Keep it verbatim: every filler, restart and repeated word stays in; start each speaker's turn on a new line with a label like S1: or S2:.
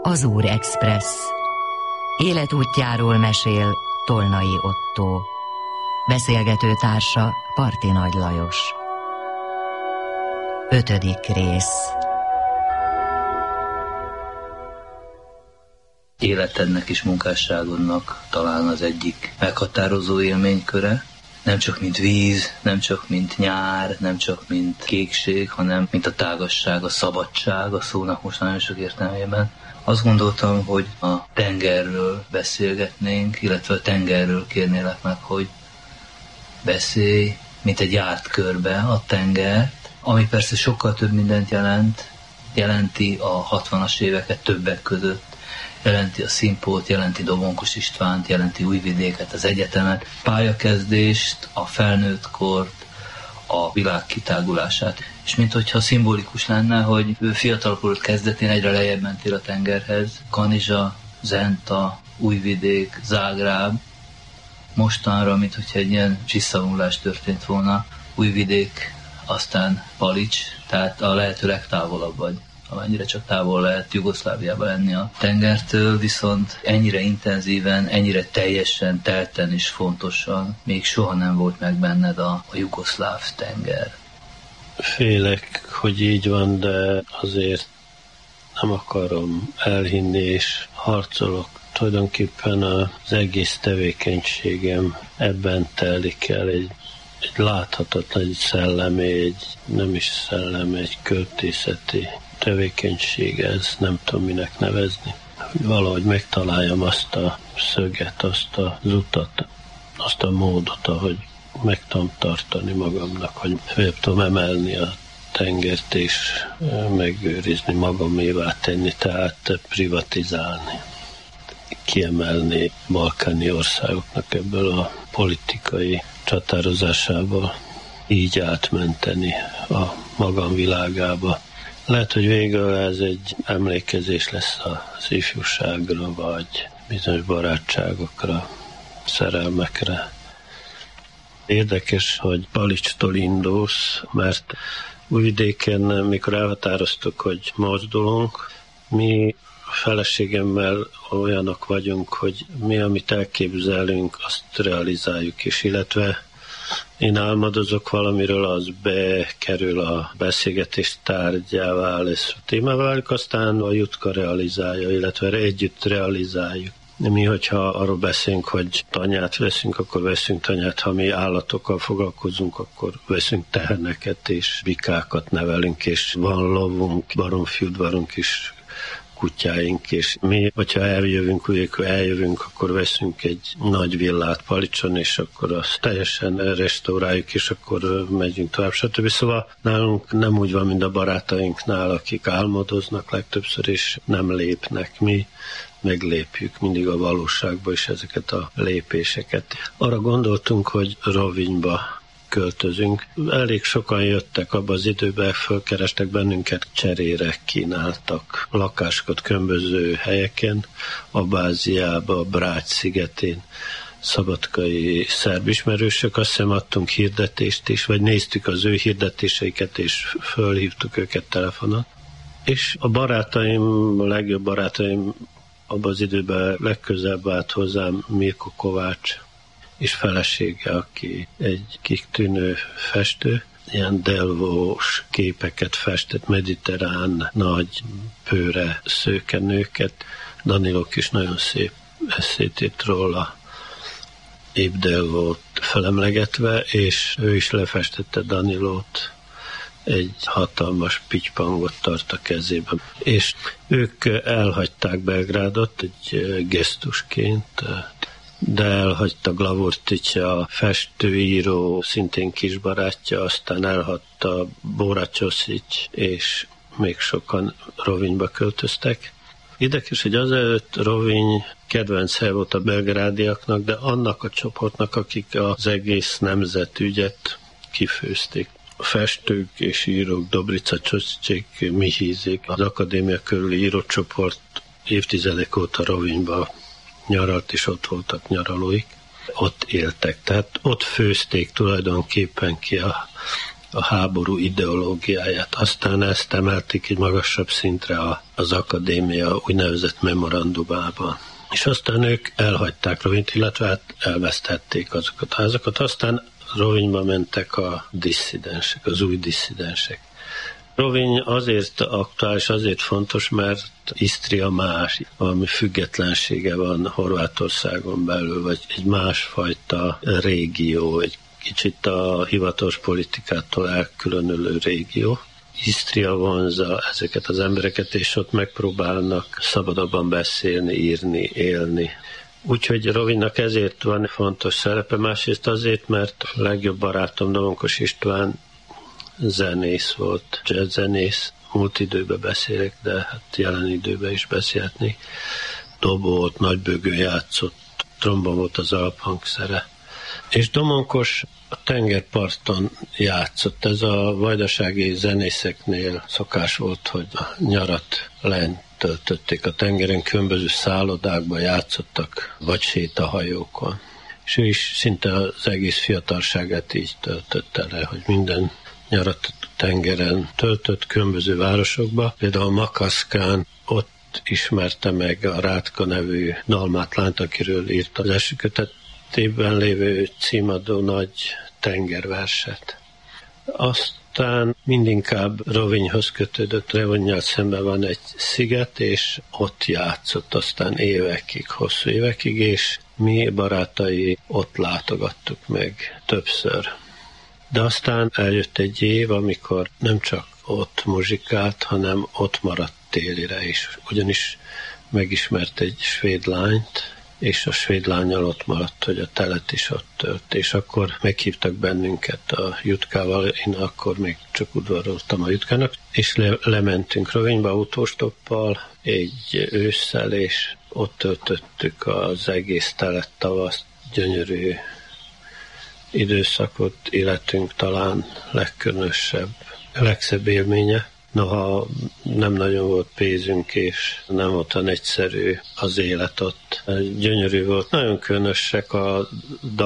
S1: Azúr Express. Életútjáról mesél Tolnai Ottó. Beszélgető társa Parti Nagy Lajos. Ötödik rész.
S2: Életednek és munkásságodnak talán az egyik meghatározó élményköre. Nem csak mint víz, nem csak mint nyár, nem csak mint kékség, hanem mint a tágasság, a szabadság a szónak most nagyon sok értelmében. Azt gondoltam, hogy a tengerről beszélgetnénk, illetve a tengerről kérnélek meg, hogy beszélj, mint egy járt körbe a tengert, ami persze sokkal több mindent jelent, jelenti a hatvanas éveket többek között, jelenti a Színpót, jelenti Dobonkos Istvánt, jelenti Újvidéket, az egyetemet, pályakezdést, a felnőttkort, a világ kitágulását. És minthogyha szimbolikus lenne, hogy ő fiatalkorod kezdetén egyre lejjebb mentél a tengerhez. Kanizsa, Zenta, Újvidék, Zágráb. Mostanra, minthogyha egy ilyen visszavonulás történt volna. Újvidék, aztán Palics, tehát a lehető legtávolabb vagy, amennyire csak távol lehet Jugoszláviában lenni a tengertől, viszont ennyire intenzíven, ennyire teljesen, telten és fontosan még soha nem volt meg benned a, a jugoszláv tenger.
S3: Félek, hogy így van, de azért nem akarom elhinni, és harcolok. Tulajdonképpen az egész tevékenységem ebben telik el, egy, egy láthatatlan, egy szellemi, egy nem is szellemi, egy költészeti tevékenység, ez nem tudom minek nevezni. Valahogy megtaláljam azt a szöget, azt az utat, azt a módot, ahogy meg tudom tartani magamnak, hogy fel tudom emelni a tengert és megőrizni, magamévá tenni, tehát privatizálni, kiemelni balkáni országoknak ebből a politikai csatározásából, így átmenteni a magam világába. Lehet, hogy végül ez egy emlékezés lesz az ifjúságra, vagy bizonyos barátságokra, szerelmekre. Érdekes, hogy Palicstól indulsz, mert Újvidéken, mikor elhatároztuk, hogy mozdulunk, mi feleségemmel olyanok vagyunk, hogy mi, amit elképzelünk, azt realizáljuk is, illetve én álmodozok valamiről, az bekerül a beszélgetés tárgyává, lesz a témává válik, aztán a Jutka realizálja, illetve együtt realizáljuk. Mi, hogyha arról beszélünk, hogy tanyát veszünk, akkor veszünk tanyát, ha mi állatokkal foglalkozunk, akkor veszünk teherneket és bikákat nevelünk, és van lovunk, baromfiudvarunk is, kutyáink, és mi, hogyha eljövünk, úgy, eljövünk, akkor veszünk egy nagy villát Palicson, és akkor azt teljesen restauráljuk, és akkor megyünk tovább, stb. Szóval nálunk nem úgy van, mint a barátainknál, akik álmodoznak legtöbbször, és nem lépnek. Mi meglépjük mindig a valóságba is ezeket a lépéseket. Arra gondoltunk, hogy Rovinyba költözünk. Elég sokan jöttek abban az időben, fölkerestek bennünket, cserére kínáltak lakásokat különböző helyeken, Abáziába, Brács szigetén, szabadkai szerb ismerősök, azt hiszem adtunk hirdetést is, vagy néztük az ő hirdetéseiket, és fölhívtuk őket telefonon. És a barátaim, a legjobb barátaim abban az időben legközelebb állt hozzám Mirko Kovács, és felesége, aki egy kitűnő festő, ilyen delvós képeket festett, mediterrán, nagy, pőre szőkenőket. Danilok is nagyon szép eszét írt róla, épp Delvót felemlegetve, és ő is lefestette Danilót, egy hatalmas pitypangot tart a kezében. És ők elhagyták Belgrádot egy gesztusként, de elhagyta Glavortics, a festőíró, szintén kisbarátja, aztán elhagyta Boracsoszics, és még sokan Rovinyba költöztek. Érdekes, hogy azelőtt Roviny kedvenc hely volt a belgrádiaknak, de annak a csoportnak, akik az egész nemzetügyet kifőzték. A festők és írók, Dobrica Csosicsék, Mihízék, az akadémia körüli írócsoport évtizedek óta Rovinyba nyaralt, és ott voltak nyaralóik, ott éltek. Tehát ott főzték tulajdonképpen ki a a háború ideológiáját. Aztán ezt emelték egy magasabb szintre az akadémia úgynevezett memorandumában. És aztán ők elhagyták Rovint, illetve hát elvesztették azokat a házakat. Aztán Rovinyba mentek a disszidensek, az új disszidensek. Roviny azért aktuális, azért fontos, mert Isztria más, valami függetlensége van Horvátországon belül, vagy egy másfajta régió, egy kicsit a hivatalos politikától elkülönülő régió. Isztria vonzza ezeket az embereket, és ott megpróbálnak szabadabban beszélni, írni, élni. Úgyhogy Rovinynak ezért van fontos szerepe, másrészt azért, mert a legjobb barátom Domonkos István zenész volt, jazzzenész, múlt időben beszélek, de hát jelen időben is beszélhetnék. Dobolt, nagybőgő játszott, trombon volt az alaphangszere. És Domonkos a tengerparton játszott. Ez a vajdasági zenészeknél szokás volt, hogy a nyarat lent töltötték a tengeren, különböző szállodákban játszottak, vagy sétahajókon. És ő is szinte az egész fiatalságát így töltötte le, hogy minden nyarat a tengeren töltött különböző városokba. Például Makaszkán ott ismerte meg a Rátka nevű dalmátlányt, akiről írt az első kötetében lévő címadó nagy tengerverset. Aztán mindinkább Rovinyhoz kötődött, Rovinnyal szemben van egy sziget, és ott játszott aztán évekig, hosszú évekig, és mi barátai ott látogattuk meg többször. De aztán eljött egy év, amikor nem csak ott muzsikált, hanem ott maradt télire is. Ugyanis megismert egy svéd lányt, és a svéd lánnyal ott maradt, hogy a telet is ott tört. És akkor meghívtak bennünket a Jutkával, én akkor még csak udvaroltam a Jutkának, és le- lementünk Rovinyba autóstoppal egy ősszel, és ott töltöttük az egész telet, tavaszt, gyönyörű időszakot, életünk talán legkülönösebb, legszebb élménye. Noha nem nagyon volt pénzünk, és nem volt olyan egyszerű az élet ott. Gyönyörű volt, nagyon különösek a